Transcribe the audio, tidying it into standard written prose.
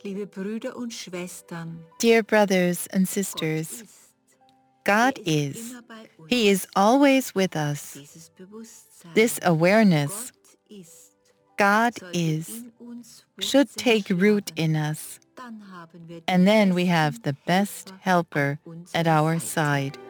Liebe Brüder und Schwestern, Dear brothers and Gott sisters, ist. God Er ist is. immer bei uns. He is always with us. Dieses Bewusstsein, This awareness, Gott ist, God sollte is, in uns should Wurzeln take root schlagen. in us. Dann haben wir den And then we besten have the best Helfer helper an at unserer our Seite. side.